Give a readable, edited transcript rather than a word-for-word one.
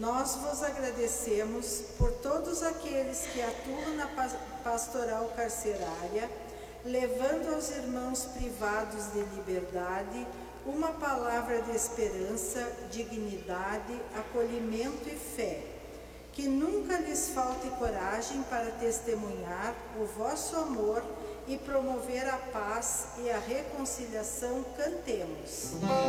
Nós vos agradecemos por todos aqueles que atuam na pastoral carcerária, levando aos irmãos privados de liberdade uma palavra de esperança, dignidade, acolhimento e fé. Que nunca lhes falte coragem para testemunhar o vosso amor e promover a paz e a reconciliação. Cantemos.